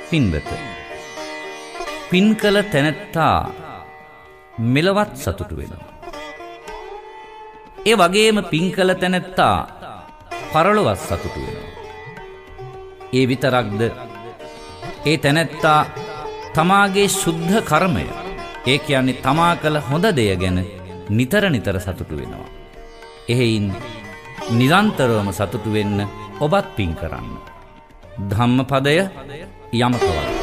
පින්වත, පින් කළ තැනැත්තා මෙලවත් සතුටු වෙනවා. ඒ වගේම පින් කළ තැනැත්තා පරලොවත් සතුටු වෙනවා. ඒ විතරක්ද, ඒ තැනැත්තා තමාගේ ශුද්ධ කර්මය, ඒ කියන්නේ තමා කළ හොඳ දෙය ගැන නිතර නිතර සතුටු වෙනවා. එහෙයින් නිරන්තරවම සතුටු වෙන්න ඔබත් පින් කරන්න. ධම්මපදය යමකවල